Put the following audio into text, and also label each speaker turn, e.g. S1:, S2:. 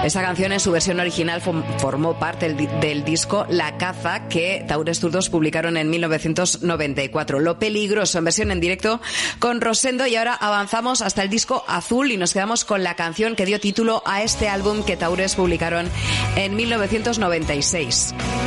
S1: Esta canción en su versión original formó parte del disco La Caza, que Taures Zurdos publicaron en 1994. Lo Peligroso, en versión en directo con Rosendo. Y ahora avanzamos hasta el disco Azul y nos quedamos con la canción que dio título a este álbum que Taures publicaron en 1996.